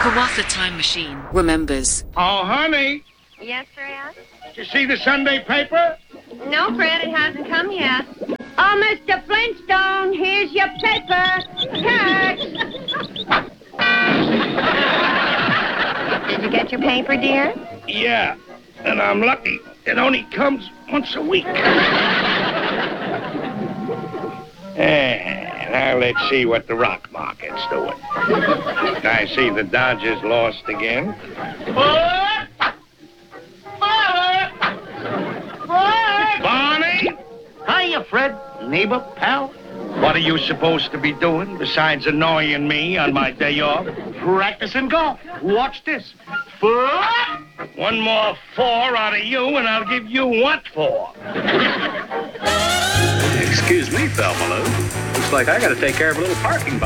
Kawatha Time Machine remembers. Oh, honey, Yes, Fred? did you see the Sunday paper? No, Fred, it hasn't come yet. Oh, Mr. Flintstone, here's your paper. Catch! Did you get your paper, dear? Yeah, and I'm lucky. It only comes once a week. Now let's see what the rock market's doing. I see the Dodgers lost again. Barney? Hiya, Fred. Neighbor, pal. What are you supposed to be doing besides annoying me on my day off? Practicing golf. Watch this. Four. One more 4 out of you, and I'll give you what for? Excuse me, Thelma Lou. Looks like I gotta take care of a little parking